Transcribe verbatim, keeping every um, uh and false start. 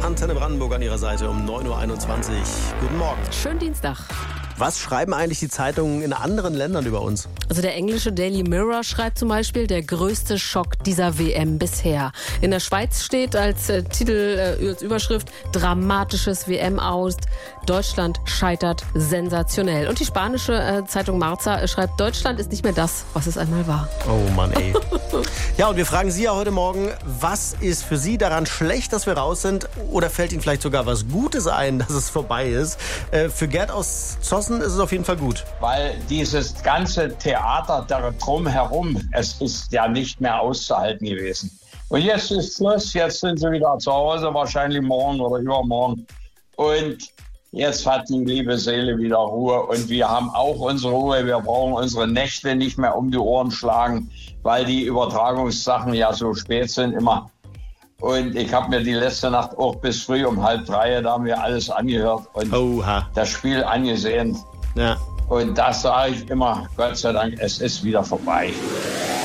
Antenne Brandenburg an Ihrer Seite um neun Uhr einundzwanzig. Guten Morgen. Schönen Dienstag. Was schreiben eigentlich die Zeitungen in anderen Ländern über uns? Also der englische Daily Mirror schreibt zum Beispiel, der größte Schock dieser W M bisher. In der Schweiz steht als äh, Titel, äh, als Überschrift, dramatisches W M-Aus. Deutschland scheitert sensationell. Und die spanische äh, Zeitung Marca äh, schreibt, Deutschland ist nicht mehr das, was es einmal war. Oh Mann, ey. Ja, und wir fragen Sie ja heute Morgen, was ist für Sie daran schlecht, dass wir raus sind? Oder fällt Ihnen vielleicht sogar was Gutes ein, dass es vorbei ist? Äh, für Gerd aus Zossen ist es auf jeden Fall gut. Weil dieses ganze Theater drumherum, es ist ja nicht mehr auszuhalten gewesen. Und jetzt ist Schluss, jetzt sind sie wieder zu Hause, wahrscheinlich morgen oder übermorgen. Und jetzt hat die liebe Seele wieder Ruhe und wir haben auch unsere Ruhe. Wir brauchen unsere Nächte nicht mehr um die Ohren schlagen, weil die Übertragungssachen ja so spät sind immer. Und ich habe mir die letzte Nacht auch bis früh um halb drei, da haben wir alles angehört und Oha. das Spiel angesehen. Ja. Und das sage ich immer, Gott sei Dank, es ist wieder vorbei.